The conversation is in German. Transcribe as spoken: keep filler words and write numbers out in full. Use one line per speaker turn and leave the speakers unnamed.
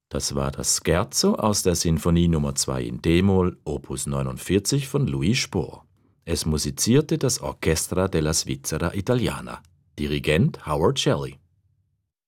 Das war das Scherzo aus der Sinfonie Nummer zwei in d-Moll, Opus neunundvierzig von Louis Spohr. Es musizierte das Orchestra della Svizzera Italiana. Dirigent Howard Shelley.